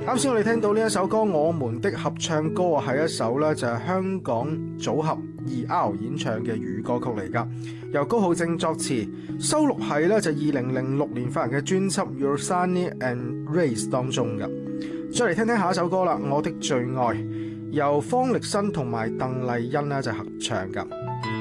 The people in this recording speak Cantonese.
啱先我哋聽到呢一首歌《我們的合唱歌》啊，係一首咧就係香港組合 2R 演唱嘅粵語歌曲嚟噶，由高浩正作詞，收錄喺咧就2006年發行嘅專輯《Your Sunny and Rays》當中噶。再嚟聽聽下一首歌啦，《我的最愛》，由方力申同埋鄧麗欣咧就合唱噶。